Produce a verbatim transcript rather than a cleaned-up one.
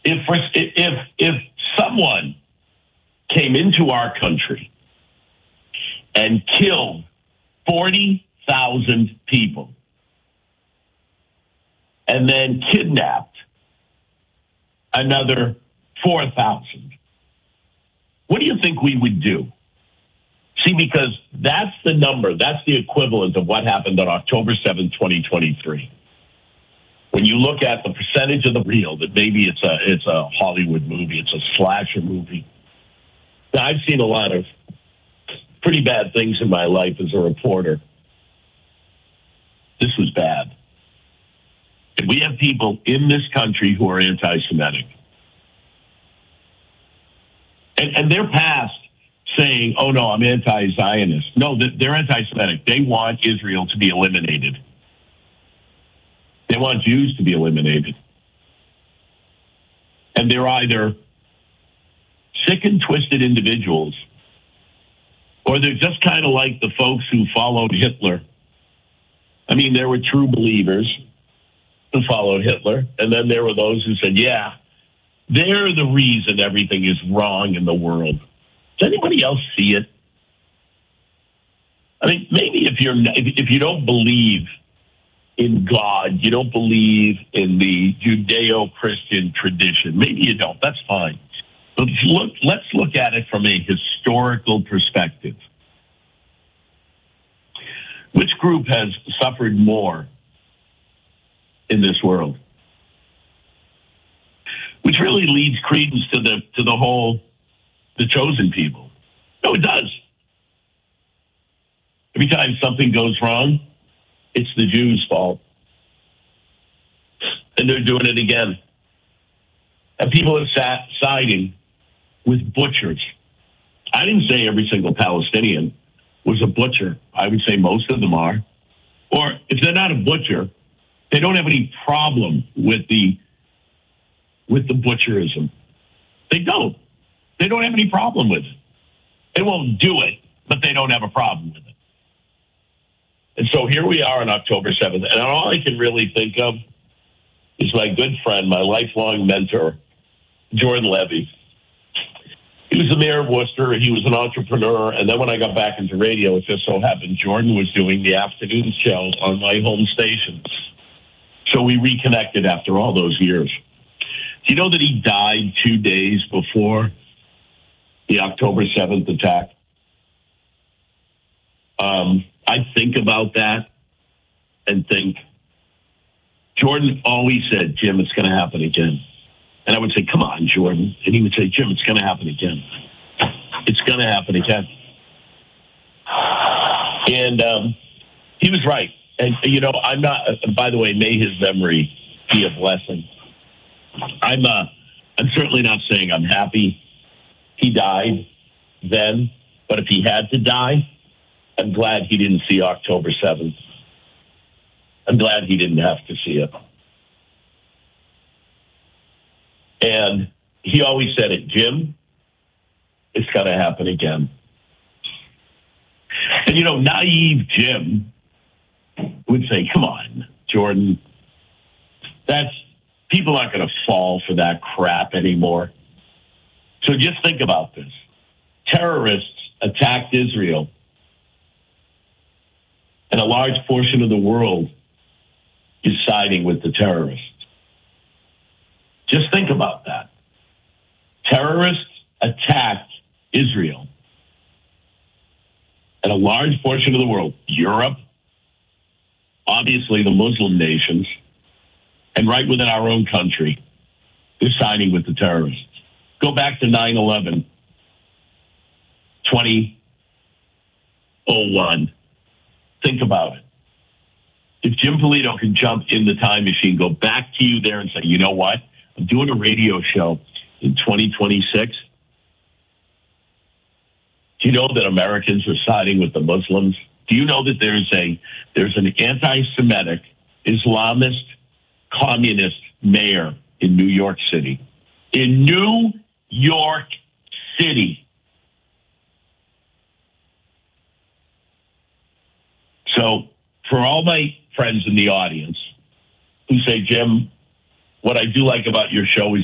If if if someone came into our country and killed forty thousand people and then kidnapped another four thousand, what do you think we would do? See, because that's the number, that's the equivalent of what happened on October seventh, twenty twenty-three. When you look at the percentage of the real, that maybe it's a it's a Hollywood movie, it's a slasher movie. Now, I've seen a lot of pretty bad things in my life as a reporter. This was bad. And we have people in this country who are anti-Semitic. And, and they're past saying, oh, no, I'm anti-Zionist. No, they're anti-Semitic. They want Israel to be eliminated. They want Jews to be eliminated. And they're either sick and twisted individuals, or they're just kind of like the folks who followed Hitler. I mean, there were true believers who followed Hitler, and then there were those who said, yeah, they're the reason everything is wrong in the world. Does anybody else see it? I mean, maybe if you're if you don't believe in God, you don't believe in the Judeo-Christian tradition, maybe you don't. That's fine. But look, let's look at it from a historical perspective. Which group has suffered more in this world? Which really leads credence to the to the whole the chosen people. No, it does. Every time something goes wrong, it's the Jews' fault. And they're doing it again. And people are sat siding with butchers. I didn't say every single Palestinian was a butcher. I would say most of them are. Or if they're not a butcher, they don't have any problem with the with the butcherism. They don't. They don't have any problem with it. They won't do it, but they don't have a problem with it. And so here we are on October seventh, and all I can really think of is my good friend, my lifelong mentor, Jordan Levy. He was the mayor of Worcester. He was an entrepreneur. And then when I got back into radio, it just so happened Jordan was doing the afternoon show on my home station. So we reconnected after all those years. Do you know that he died two days before the October seventh attack? Um, I think about that and think, Jordan always said, Jim, it's going to happen again. And I would say, come on, Jordan. And he would say, Jim, it's going to happen again. It's going to happen again. And um, he was right. And, you know, I'm not, by the way, may his memory be a blessing. I'm, uh, I'm certainly not saying I'm happy he died then, but if he had to die, I'm glad he didn't see October seventh. I'm glad he didn't have to see it. And he always said it, Jim, it's going to happen again. And, you know, naive Jim would say, come on, Jordan, that's, people aren't going to fall for that crap anymore. So just think about this. Terrorists attacked Israel, and a large portion of the world is siding with the terrorists. Just think about that. Terrorists attacked Israel, and a large portion of the world, Europe, obviously the Muslim nations, and right within our own country, is siding with the terrorists. Go back to nine eleven, twenty oh one. Think about it. If Jim Polito could jump in the time machine, go back to you there and say, you know what? I'm doing a radio show in twenty twenty-six. Do you know that Americans are siding with the Muslims? Do you know that there's a there's an anti-Semitic, Islamist, communist mayor in New York City? In New York City. So for all my friends in the audience who say, Jim, what I do like about your show is